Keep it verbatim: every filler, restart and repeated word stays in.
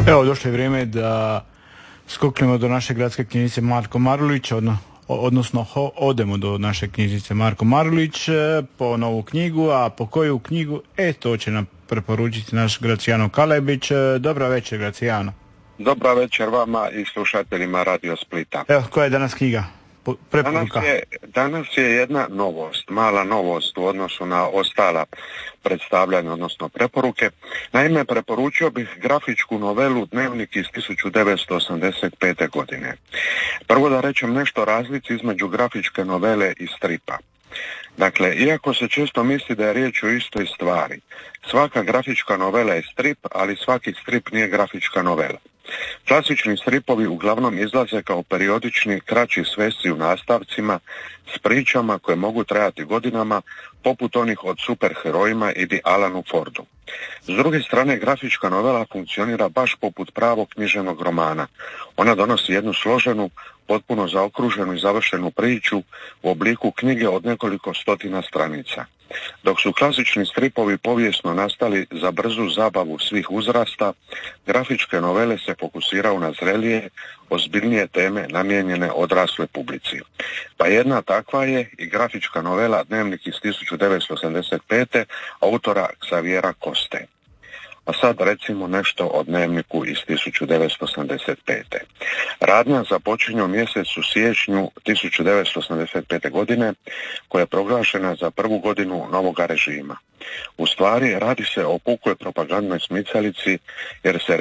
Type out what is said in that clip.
Evo, došlo je vrijeme da skoknemo do naše gradske knjižnice Marko Marulić, odno, odnosno ho, odemo do naše knjižnice Marko Marulić po novu knjigu, a po koju knjigu, e, to će nam preporučiti naš Gracijano Kalebić. Dobra večer, Gracijano. Dobra večer vama i slušateljima Radio Splita. Evo, koja je danas knjiga? Danas je, danas je jedna novost, mala novost u odnosu na ostala predstavljanja, odnosno preporuke. Naime, preporučio bih grafičku novelu Dnevnik iz tisuću devetsto osamdeset pete. godine. Prvo da rečem nešto o razlici između grafičke novele i stripa. Dakle, iako se često misli da je riječ o istoj stvari, svaka grafička novela je strip, ali svaki strip nije grafička novela. Klasični stripovi uglavnom izlaze kao periodični kraći svesci u nastavcima s pričama koje mogu trajati godinama, poput onih od superherojima ili Alanu Fordu. S druge strane, grafička novela funkcionira baš poput pravog književnog romana. Ona donosi jednu složenu, potpuno zaokruženu i završenu priču u obliku knjige od nekoliko stotina stranica. Dok su klasični stripovi povijesno nastali za brzu zabavu svih uzrasta, grafičke novele se fokusiraju na zrelije, ozbiljnije teme namijenjene odrasloj publici. Pa jedna takva je i grafička novela Dnevnik iz tisuću devetsto osamdeset pete. autora Xaviera Coste. A sad recimo nešto o Dnevniku iz tisuću devetsto osamdeset pete. Radnja započinje u mjesecu siječnju tisuću devetsto osamdeset pete. godine, koja je proglašena za prvu godinu novoga režima. U stvari radi se o pukoj propagandnoj smicalici, jer se